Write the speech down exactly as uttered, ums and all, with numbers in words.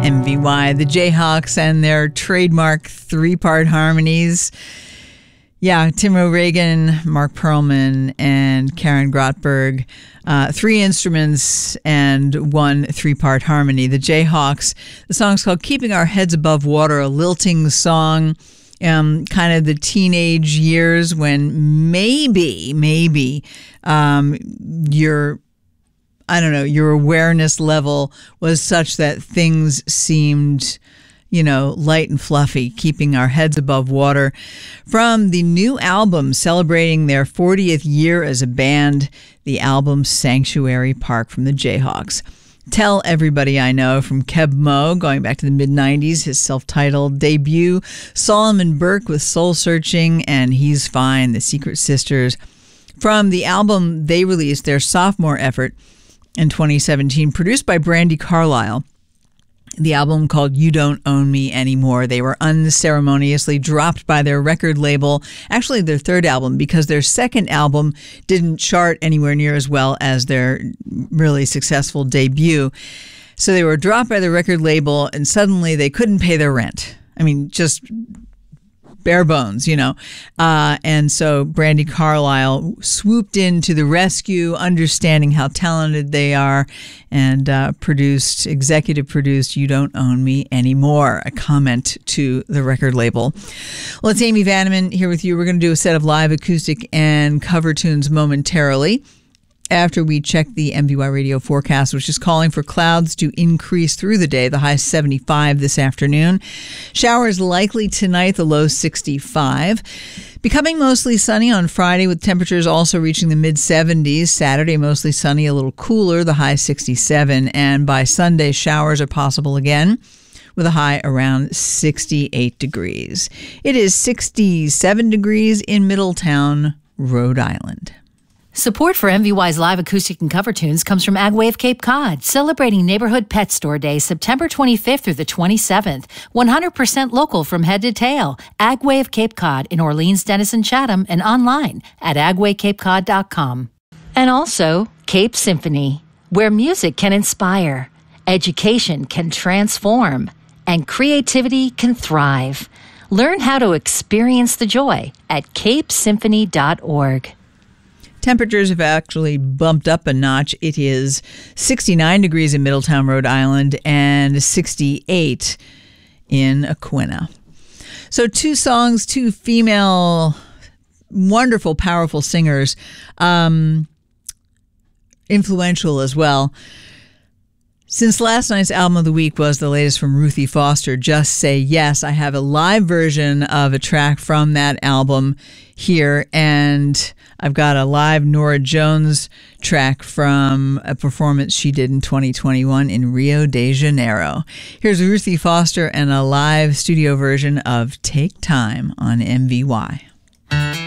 M V Y, the Jayhawks and their trademark three-part harmonies. Yeah, Tim O'Regan, Mark Perlman, and Karen Grotberg. Uh, three instruments and one three-part harmony. The Jayhawks. The song's called Keeping Our Heads Above Water, a lilting song. Um, kind of the teenage years when maybe, maybe um, your, I don't know, your awareness level was such that things seemed, you know, light and fluffy, keeping our heads above water. From the new album celebrating their fortieth year as a band, the album Sanctuary Park from the Jayhawks. Tell Everybody I Know from Keb Mo, going back to the mid nineties, his self-titled debut. Solomon Burke with Soul Searching and He's Fine, the Secret Sisters. From the album they released, their sophomore effort in twenty seventeen, produced by Brandi Carlile. The album called You Don't Own Me Anymore. They were unceremoniously dropped by their record label, actually their third album, because their second album didn't chart anywhere near as well as their really successful debut. So they were dropped by the record label and suddenly they couldn't pay their rent. I mean, just bare bones, you know. Uh, and so Brandi Carlile swooped in to the rescue, understanding how talented they are, and uh, produced, executive produced You Don't Own Me Anymore, a comment to the record label. Well, it's Amy Vanneman here with you. We're going to do a set of live acoustic and cover tunes momentarily, after we check the M V Y radio forecast, which is calling for clouds to increase through the day, the high seventy-five this afternoon. Showers likely tonight, the low sixty-five. Becoming mostly sunny on Friday, with temperatures also reaching the mid seventies. Saturday, mostly sunny, a little cooler, the high sixty-seven. And by Sunday, showers are possible again, with a high around sixty-eight degrees. It is sixty-seven degrees in Middletown, Rhode Island. Support for M V Y's live acoustic and cover tunes comes from Agway of Cape Cod, celebrating Neighborhood Pet Store Day, September twenty-fifth through the twenty-seventh. one hundred percent local from head to tail. Agway of Cape Cod in Orleans, Denison, Chatham, and online at agway cape cod dot com. And also, Cape Symphony, where music can inspire, education can transform, and creativity can thrive. Learn how to experience the joy at cape symphony dot org. Temperatures have actually bumped up a notch. It is sixty-nine degrees in Middletown, Rhode Island, and sixty-eight in Aquinnah. So two songs, two female, wonderful, powerful singers, um, influential as well. Since last night's album of the week was the latest from Ruthie Foster, Just Say Yes, I have a live version of a track from that album here, and I've got a live Norah Jones track from a performance she did in twenty twenty-one in Rio de Janeiro. Here's Ruthie Foster and a live studio version of Take Time on M V Y.